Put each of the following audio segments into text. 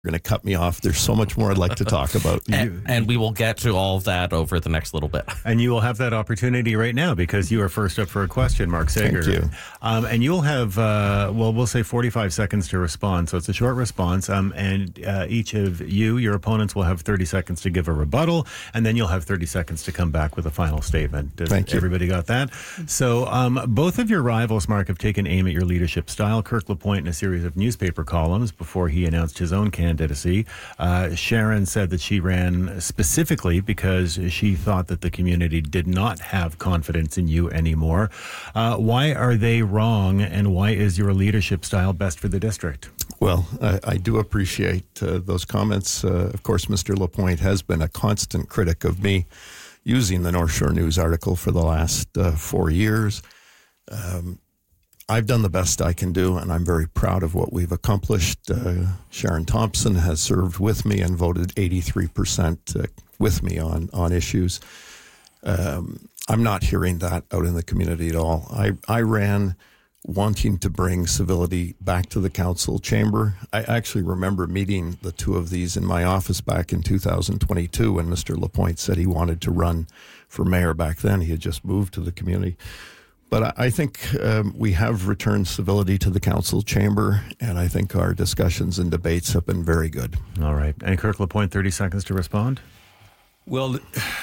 going to cut me off. There's so much more I'd like to talk about. And we will get to all of that over the next little bit. And you will have that opportunity right now because you are first up for a question, Mark Sager. Thank you. And you'll have, we'll say 45 seconds to respond. So it's a short response. And each of you, your opponents, will have 30 seconds to give a rebuttal. And then you'll have 30 seconds to come back with a final statement. Thank you. Everybody got that? So both of your rivals, Mark, have taken aim at your leadership style. Kirk LaPointe in a series of newspaper columns before he announced his own candidacy. Sharon said that she ran specifically because she thought that the community did not have confidence in you anymore. Why are they wrong, and why is your leadership style best for the district? Well, I do appreciate those comments. Of course, Mr. LaPointe has been a constant critic of me using the North Shore News article for the last 4 years. I've done the best I can do, and I'm very proud of what we've accomplished. Sharon Thompson has served with me and voted 83% with me on issues. I'm not hearing that out in the community at all. I ran wanting to bring civility back to the council chamber. I actually remember meeting the two of these in my office back in 2022 when Mr. LaPointe said he wanted to run for mayor back then. He had just moved to the community. But I think we have returned civility to the council chamber, and I think our discussions and debates have been very good. All right. And Kirk LaPointe, 30 seconds to respond. Well,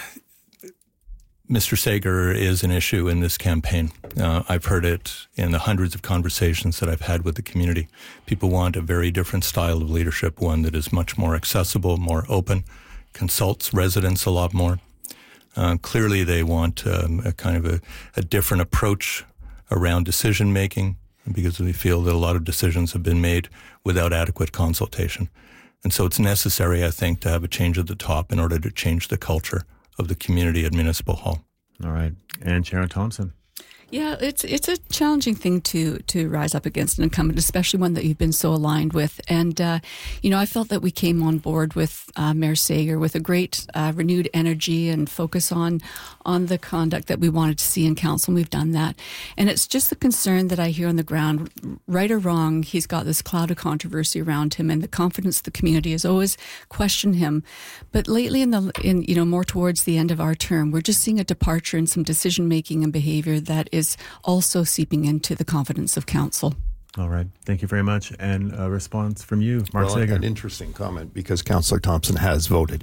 Mr. Sager is an issue in this campaign. I've heard it in the hundreds of conversations that I've had with the community. People want a very different style of leadership, one that is much more accessible, more open, consults residents a lot more. Clearly, they want a kind of a different approach around decision making because they feel that a lot of decisions have been made without adequate consultation. And so it's necessary, I think, to have a change at the top in order to change the culture of the community at Municipal Hall. All right. And Sharon Thompson. Yeah, it's a challenging thing to rise up against an incumbent, especially one that you've been so aligned with. And, I felt that we came on board with Mayor Sager with a great renewed energy and focus on the conduct that we wanted to see in council, and we've done that. And it's just the concern that I hear on the ground, right or wrong, he's got this cloud of controversy around him, and the confidence of the community has always questioned him. But lately, more towards the end of our term, we're just seeing a departure in some decision-making and behavior that is also seeping into the confidence of council. All right. Thank you very much. And a response from you, Mark Sager. An interesting comment because Councillor Thompson has voted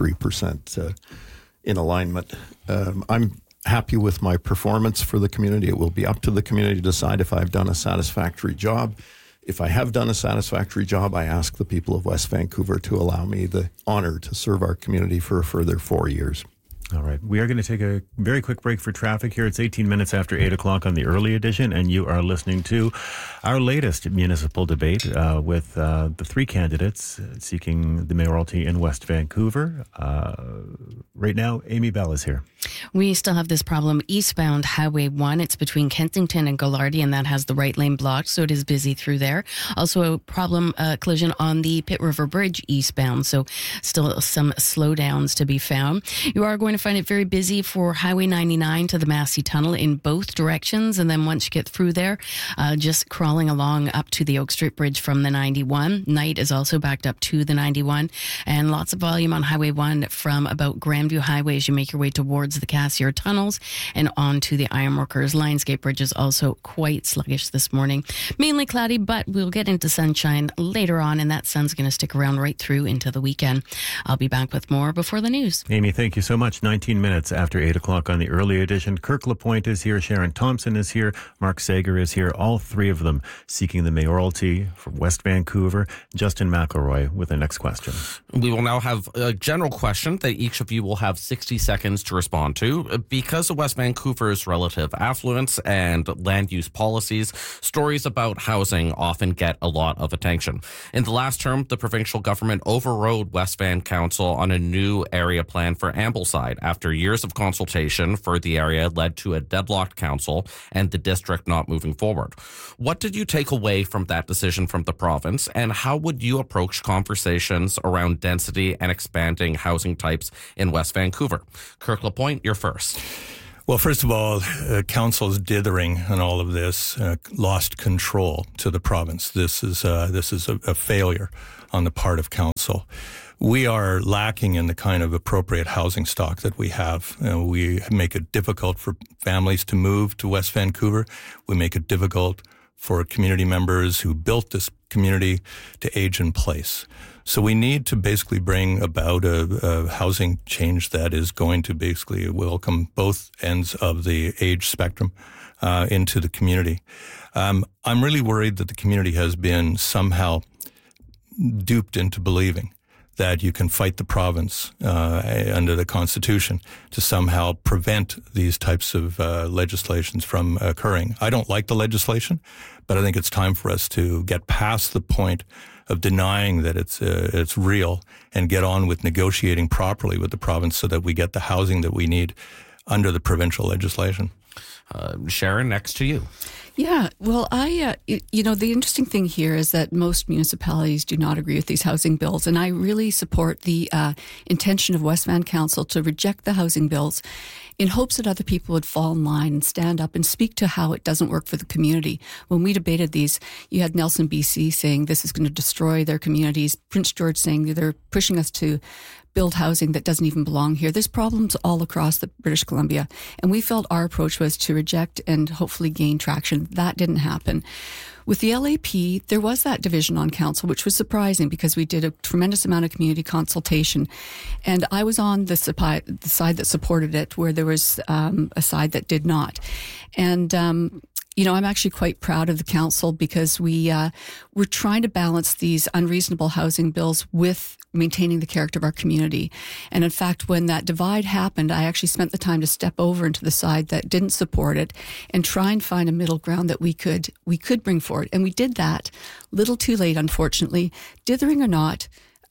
83% in alignment. I'm happy with my performance for the community. It will be up to the community to decide if I've done a satisfactory job. If I have done a satisfactory job, I ask the people of West Vancouver to allow me the honor to serve our community for a further 4 years. All right. We are going to take a very quick break for traffic here. It's 18 minutes after 8 o'clock on the early edition, and you are listening to our latest municipal debate with the three candidates seeking the mayoralty in West Vancouver. Right now, Amy Bell is here. We still have this problem eastbound Highway 1. It's between Kensington and Gallardi, and that has the right lane blocked, so it is busy through there. Also a problem collision on the Pitt River Bridge eastbound, so still some slowdowns to be found. You are going to find it very busy for Highway 99 to the Massey Tunnel in both directions, and then once you get through there, just crawling along up to the Oak Street Bridge from the 91. Knight is also backed up to the 91, and lots of volume on Highway 1 from about Grandview Highway as you make your way towards the Cassiar Tunnels and on to the Ironworkers. Lionsgate Bridge is also quite sluggish this morning. Mainly cloudy, but we'll get into sunshine later on, and that sun's going to stick around right through into the weekend. I'll be back with more before the news. Amy, thank you so much. 19 minutes after 8 o'clock on the early edition. Kirk LaPointe is here. Sharon Thompson is here. Mark Sager is here. All three of them seeking the mayoralty for West Vancouver. Justin McElroy with the next question. We will now have a general question that each of you will have 60 seconds to respond to. Because of West Vancouver's relative affluence and land use policies, stories about housing often get a lot of attention. In the last term, the provincial government overrode West Van Council on a new area plan for Ambleside after years of consultation for the area led to a deadlocked council and the district not moving forward. What did you take away from that decision from the province, and how would you approach conversations around density and expanding housing types in West Vancouver? Kirk LaPointe, you're first. Well, first of all, council's dithering on all of this lost control to the province. This is a failure on the part of council. We are lacking in the kind of appropriate housing stock that we have. We make it difficult for families to move to West Vancouver. We make it difficult for community members who built this community to age in place. So we need to basically bring about a housing change that is going to basically welcome both ends of the age spectrum into the community. I'm really worried that the community has been somehow duped into believing that you can fight the province under the Constitution to somehow prevent these types of legislations from occurring. I don't like the legislation, but I think it's time for us to get past the point of denying that it's real and get on with negotiating properly with the province so that we get the housing that we need under the provincial legislation. Sharon, next to you. Yeah, well, the interesting thing here is that most municipalities do not agree with these housing bills, and I really support the intention of West Van Council to reject the housing bills in hopes that other people would fall in line and stand up and speak to how it doesn't work for the community. When we debated these, you had Nelson, BC saying this is going to destroy their communities, Prince George saying they're pushing us to build housing that doesn't even belong here. There's problems all across the British Columbia, and we felt our approach was to reject and hopefully gain traction. That didn't happen. With the LAP, there was that division on council, which was surprising because we did a tremendous amount of community consultation. And I was on the side that supported it, where there was a side that did not. And I'm actually quite proud of the council because we're trying to balance these unreasonable housing bills with maintaining the character of our community. And in fact, when that divide happened, I actually spent the time to step over into the side that didn't support it and try and find a middle ground that we could bring forward. And we did that. Little too late, unfortunately. Dithering or not,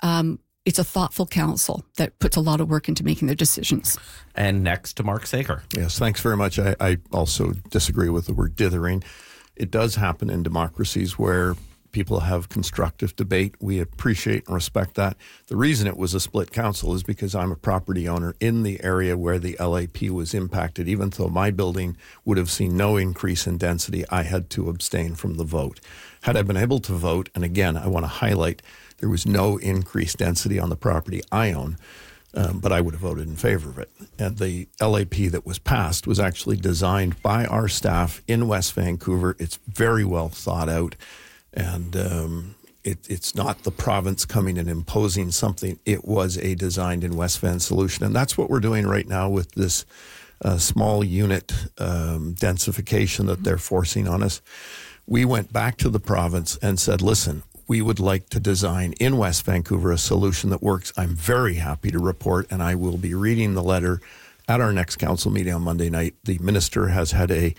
it's a thoughtful council that puts a lot of work into making their decisions. And next to Mark Sager. Yes, thanks very much. I also disagree with the word dithering. It does happen in democracies where people have constructive debate. We appreciate and respect that. The reason it was a split council is because I'm a property owner in the area where the LAP was impacted. Even though my building would have seen no increase in density, I had to abstain from the vote. Had I been able to vote, and again, I want to highlight, there was no increased density on the property I own, but I would have voted in favor of it. And the LAP that was passed was actually designed by our staff in West Vancouver. It's very well thought out, and it's not the province coming and imposing something. It was a designed in West Van solution, and that's what we're doing right now with this small unit densification that they're forcing on us. We went back to the province and said, listen, we would like to design in West Vancouver a solution that works. I'm very happy to report, and I will be reading the letter at our next council meeting on Monday night. The minister has had a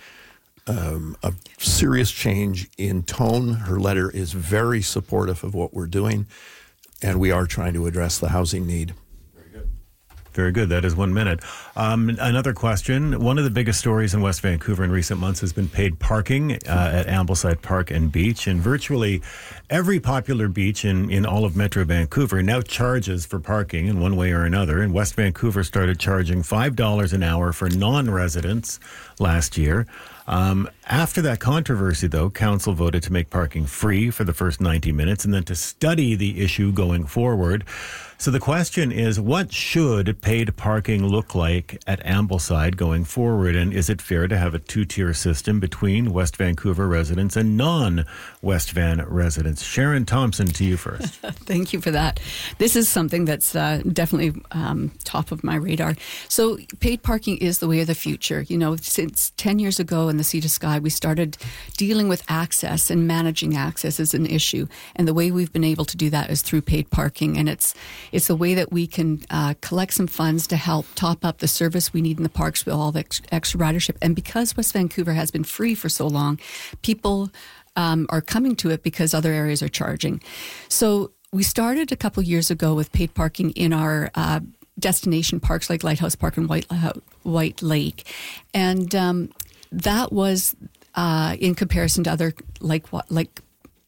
serious change in tone. Her letter is very supportive of what we're doing, and we are trying to address the housing need. Very good. That is 1 minute. Another question. One of the biggest stories in West Vancouver in recent months has been paid parking at Ambleside Park and Beach. And virtually every popular beach in all of Metro Vancouver now charges for parking in one way or another. And West Vancouver started charging $5 an hour for non-residents last year. After that controversy, though, council voted to make parking free for the first 90 minutes and then to study the issue going forward. So the question is, what should paid parking look like at Ambleside going forward? And is it fair to have a two-tier system between West Vancouver residents and non-West Van residents? Sharon Thompson, to you first. Thank you for that. This is something that's definitely top of my radar. So paid parking is the way of the future. You know, since 10 years ago in the Sea to Sky, we started dealing with access and managing access as an issue. And the way we've been able to do that is through paid parking. And it's a way that we can collect some funds to help top up the service we need in the parks with all the extra ridership. And because West Vancouver has been free for so long, people are coming to it because other areas are charging. So we started a couple years ago with paid parking in our destination parks like Lighthouse Park and White Lake. And that was in comparison to other like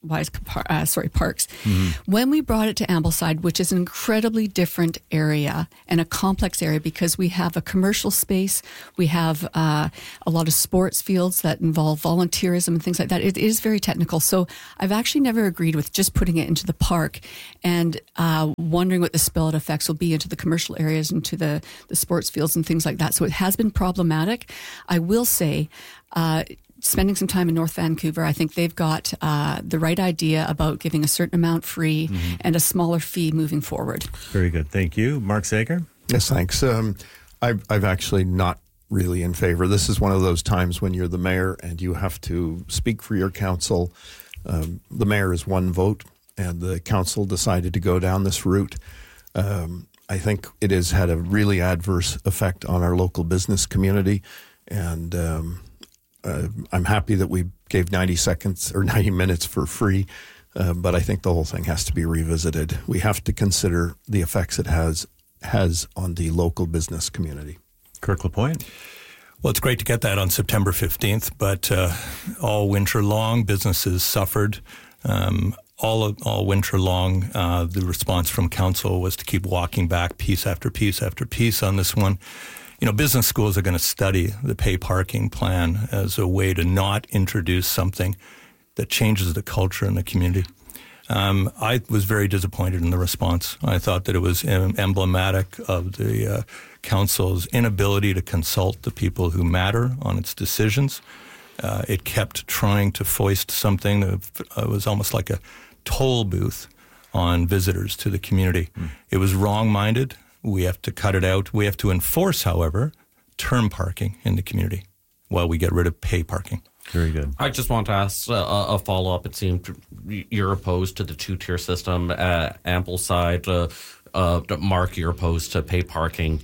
Parks. When we brought it to Ambleside, which is an incredibly different area and a complex area because we have a commercial space, we have a lot of sports fields that involve volunteerism and things like that. It is very technical. So I've actually never agreed with just putting it into the park and wondering what the spill-out effects will be into the commercial areas, into the sports fields and things like that. So it has been problematic. I will say, spending some time in North Vancouver, I think they've got the right idea about giving a certain amount free and a smaller fee moving forward. Very good. Thank you. Mark Sager? Yes, thanks. I've actually not really in favor. This is one of those times when you're the mayor and you have to speak for your council. The mayor is one vote, and the council decided to go down this route. I think it has had a really adverse effect on our local business community, and I'm happy that we gave 90 seconds or 90 minutes for free, but I think the whole thing has to be revisited. We have to consider the effects it has on the local business community. Kirk LaPointe? Well, it's great to get that on September 15th, but all winter long, businesses suffered. All winter long, the response from council was to keep walking back piece after piece after piece on this one. You know, business schools are going to study the pay parking plan as a way to not introduce something that changes the culture in the community. I was very disappointed in the response. I thought that it was emblematic of the council's inability to consult the people who matter on its decisions. It kept trying to foist something that was almost like a toll booth on visitors to the community. It was wrong-minded. We have to cut it out. We have to enforce, however, term parking in the community while we get rid of pay parking. Very good. I just want to ask a follow-up. It seemed you're opposed to the two-tier system at Ambleside. Mark, you're opposed to pay parking.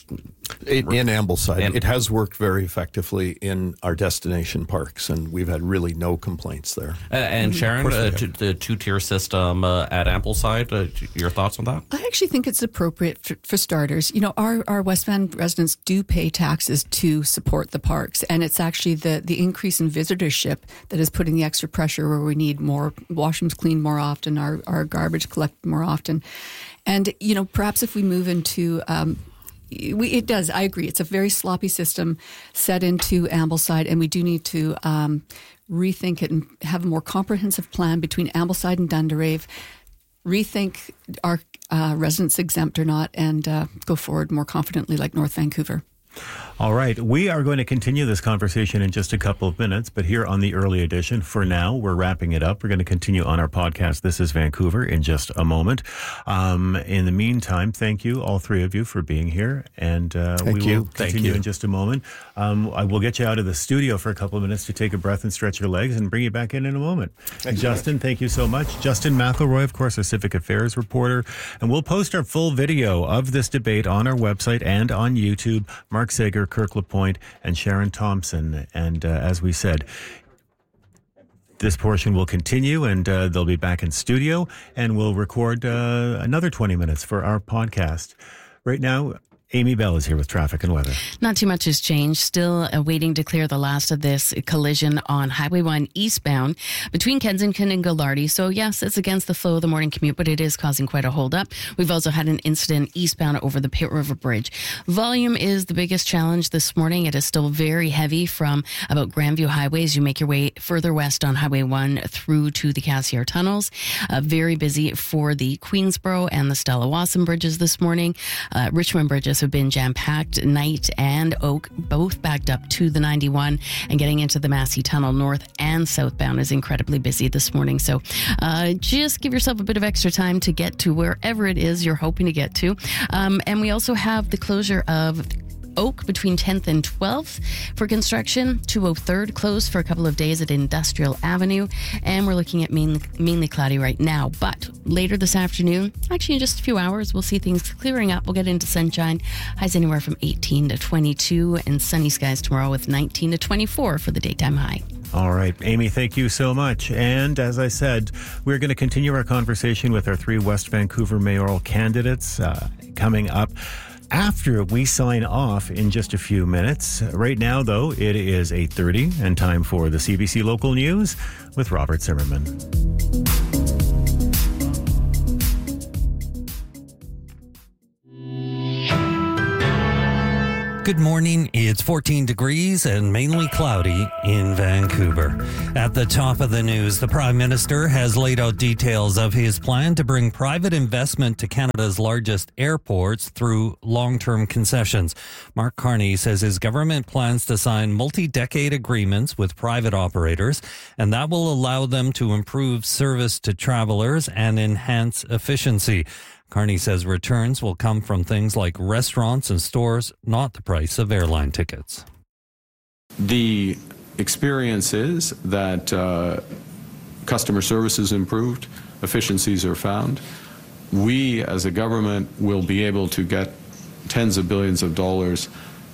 In Ambleside, it has worked very effectively in our destination parks, and we've had really no complaints there. And Sharon, the two-tier system at Ambleside, your thoughts on that? I actually think it's appropriate for starters. You know, our West Van residents do pay taxes to support the parks, and it's actually the increase in visitorship that is putting the extra pressure where we need more washrooms cleaned more often, our garbage collected more often. And, you know, perhaps if we move into... it does. I agree. It's a very sloppy system set into Ambleside, and we do need to rethink it and have a more comprehensive plan between Ambleside and Dunderave. Rethink our residents exempt or not, and go forward more confidently like North Vancouver. All right. We are going to continue this conversation in just a couple of minutes, but here on the early edition, for now, we're wrapping it up. We're going to continue on our podcast, This is Vancouver, in just a moment. In the meantime, thank you, all three of you, for being here. And we will continue in just a moment. I will get you out of the studio for a couple of minutes to take a breath and stretch your legs and bring you back in a moment. Justin, thank you so much. Justin McElroy, of course, our civic affairs reporter. And we'll post our full video of this debate on our website and on YouTube. Mark Sager, Kirk LaPointe, and Sharon Thompson. And as we said, this portion will continue, and they'll be back in studio, and we'll record another 20 minutes for our podcast. Right now, Amy Bell is here with traffic and weather. Not too much has changed. Still waiting to clear the last of this collision on Highway 1 eastbound between Kensington and Gallardi. So yes, it's against the flow of the morning commute, but it is causing quite a holdup. We've also had an incident eastbound over the Pitt River Bridge. Volume is the biggest challenge this morning. It is still very heavy from about Grandview Highway as you make your way further west on Highway 1 through to the Cassiar Tunnels. Very busy for the Queensboro and the Stella Wasson bridges this morning. Richmond bridges have been jam-packed. Knight and Oak both backed up to the 91, and getting into the Massey Tunnel north and southbound is incredibly busy this morning. So just give yourself a bit of extra time to get to wherever it is you're hoping to get to. And we also have the closure of Oak between 10th and 12th for construction. 203rd closed for a couple of days at Industrial Avenue, and we're looking at mainly cloudy right now. But later this afternoon, actually in just a few hours, we'll see things clearing up. We'll get into sunshine. Highs anywhere from 18 to 22, and sunny skies tomorrow with 19 to 24 for the daytime high. All right, Amy, thank you so much. And as I said, we're going to continue our conversation with our three West Vancouver mayoral candidates coming up. after we sign off in just a few minutes. Right now, though, it is 8:30 and time for the CBC Local News with Robert Zimmerman. Good morning. It's 14 degrees and mainly cloudy in Vancouver. At the top of the news, the Prime Minister has laid out details of his plan to bring private investment to Canada's largest airports through long-term concessions. Mark Carney says his government plans to sign multi-decade agreements with private operators, and that will allow them to improve service to travelers and enhance efficiency. Carney says returns will come from things like restaurants and stores, not the price of airline tickets. The experience is that customer service is improved, efficiencies are found. We, as a government, will be able to get tens of billions of dollars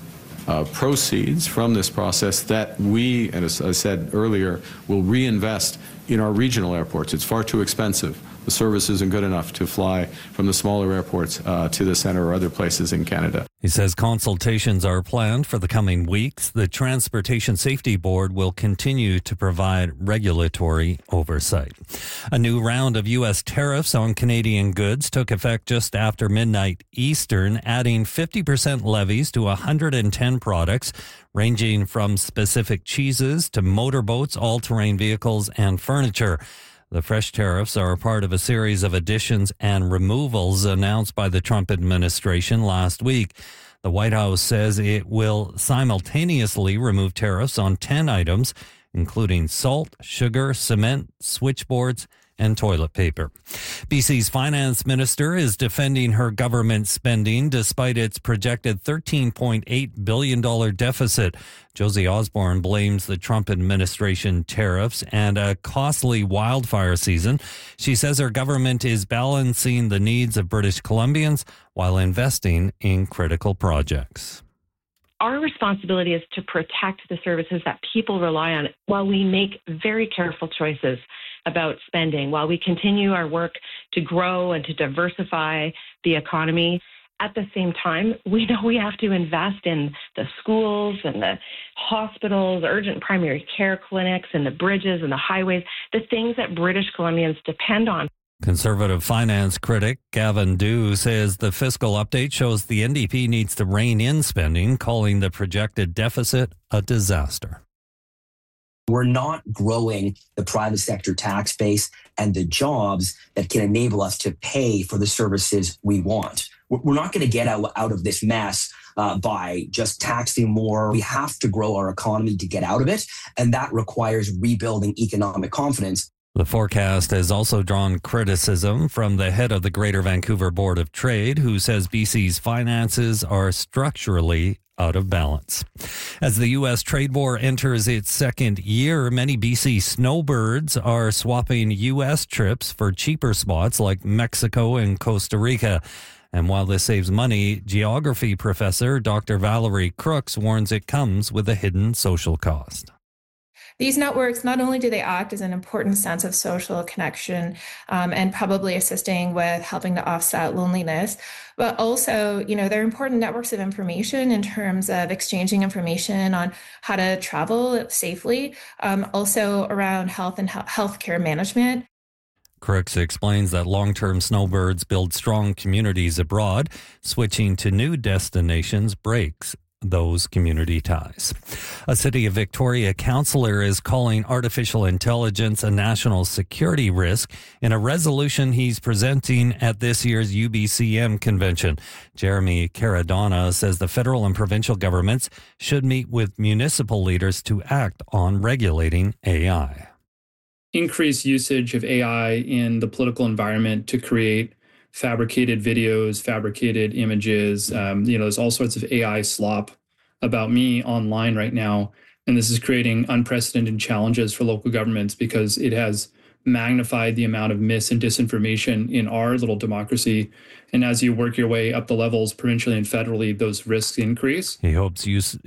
proceeds from this process that we, and as I said earlier, will reinvest in our regional airports. It's far too expensive. The service isn't good enough to fly from the smaller airports to the centre or other places in Canada. He says consultations are planned for the coming weeks. The Transportation Safety Board will continue to provide regulatory oversight. A new round of U.S. tariffs on Canadian goods took effect just after midnight Eastern, adding 50% levies to 110 products, ranging from specific cheeses to motorboats, all-terrain vehicles, and furniture. The fresh tariffs are a part of a series of additions and removals announced by the Trump administration last week. The White House says it will simultaneously remove tariffs on 10 items, including salt, sugar, cement, switchboards, and toilet paper. BC's finance minister is defending her government spending despite its projected $13.8 billion deficit. Josie Osborne blames the Trump administration tariffs and a costly wildfire season. She says her government is balancing the needs of British Columbians while investing in critical projects. Our responsibility is to protect the services that people rely on while we make very careful choices about spending, while we continue our work to grow and to diversify the economy. At the same time, we know we have to invest in the schools and the hospitals, urgent primary care clinics and the bridges and the highways, the things that British Columbians depend on. Conservative finance critic Gavin Dew says the fiscal update shows the NDP needs to rein in spending, calling the projected deficit a disaster. We're not growing the private sector tax base and the jobs that can enable us to pay for the services we want. We're not going to get out of this mess by just taxing more. We have to grow our economy to get out of it, and that requires rebuilding economic confidence. The forecast has also drawn criticism from the head of the Greater Vancouver Board of Trade, who says BC's finances are structurally out of balance. As the U.S. trade war enters its second year, many BC snowbirds are swapping U.S. trips for cheaper spots like Mexico and Costa Rica. And while this saves money, geography professor Dr. Valerie Crooks warns it comes with a hidden social cost. These networks, not only do they act as an important sense of social connection and probably assisting with helping to offset loneliness, but also, they're important networks of information in terms of exchanging information on how to travel safely, also around health and healthcare management. Crooks explains that long-term snowbirds build strong communities abroad. Switching to new destinations breaks those community ties. A City of Victoria councillor is calling artificial intelligence a national security risk in a resolution he's presenting at this year's UBCM convention. Jeremy Caradonna says the federal and provincial governments should meet with municipal leaders to act on regulating AI. Increased usage of AI in the political environment to create fabricated videos, fabricated images. There's all sorts of AI slop about me online right now. And this is creating unprecedented challenges for local governments because it has magnified the amount of mis and disinformation in our little democracy. And as you work your way up the levels, provincially and federally, those risks increase. He hopes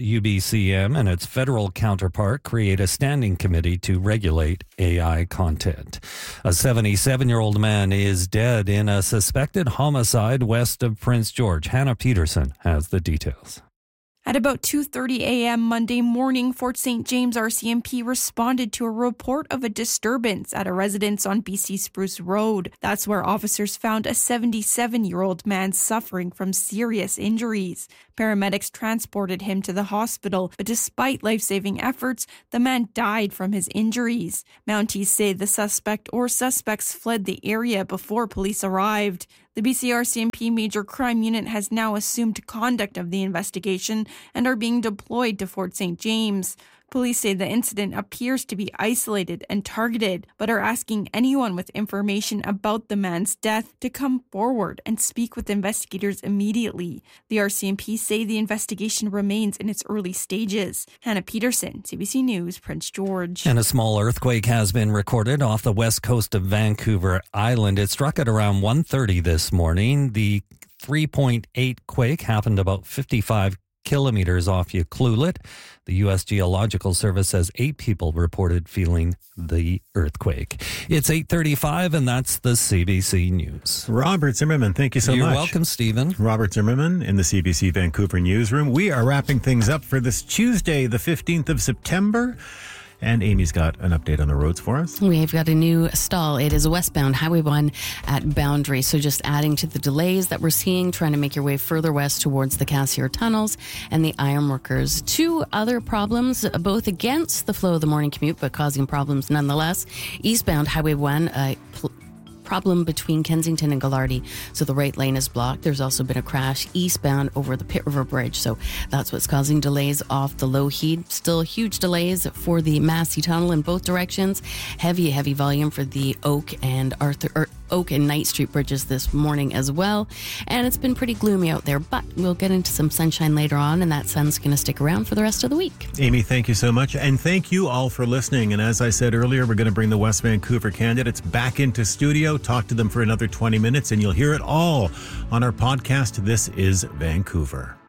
UBCM and its federal counterpart create a standing committee to regulate AI content. A 77-year-old man is dead in a suspected homicide west of Prince George. Hannah Peterson has the details. At about 2:30 a.m. Monday morning, Fort St. James RCMP responded to a report of a disturbance at a residence on BC Spruce Road. That's where officers found a 77-year-old man suffering from serious injuries. Paramedics transported him to the hospital, but despite life-saving efforts, the man died from his injuries. Mounties say the suspect or suspects fled the area before police arrived. The BC RCMP Major Crime Unit has now assumed conduct of the investigation and are being deployed to Fort St. James. Police say the incident appears to be isolated and targeted, but are asking anyone with information about the man's death to come forward and speak with investigators immediately. The RCMP say the investigation remains in its early stages. Hannah Peterson, CBC News, Prince George. And a small earthquake has been recorded off the west coast of Vancouver Island. It struck at around 1:30 this morning. The 3.8 quake happened about 55 kilometers off Ucluelet. The U.S. Geological Service says 8 people reported feeling the earthquake. It's 8:35, and that's the CBC News. Robert Zimmerman, thank you so much. You're welcome, Stephen. Robert Zimmerman in the CBC Vancouver newsroom. We are wrapping things up for this Tuesday, the 15th of September. And Amy's got an update on the roads for us. We've got a new stall. It is westbound Highway 1 at Boundary. So just adding to the delays that we're seeing, trying to make your way further west towards the Cassiar tunnels and the ironworkers. 2 other problems, both against the flow of the morning commute, but causing problems nonetheless. Eastbound Highway 1, problem between Kensington and Gallardi, so the right lane is blocked. There's also been a crash eastbound over the Pitt River Bridge, so that's what's causing delays off the Lougheed. Still huge delays for the Massey Tunnel in both directions. Heavy volume for the Oak and Knight Street bridges this morning as well. And it's been pretty gloomy out there, but we'll get into some sunshine later on, and that sun's going to stick around for the rest of the week. Amy, thank you so much. And thank you all for listening. And as I said earlier, we're going to bring the West Vancouver candidates back into studio, talk to them for another 20 minutes, and you'll hear it all on our podcast. This is Vancouver.